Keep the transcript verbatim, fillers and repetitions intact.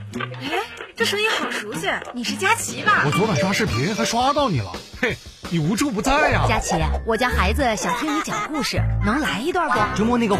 哎，这声音好熟悉，你是佳琪吧？ 我昨晚刷视频还刷到你了，嘿，你无处不在呀。 佳琪，我家孩子想听你讲故事，能来一段不？ 周末那个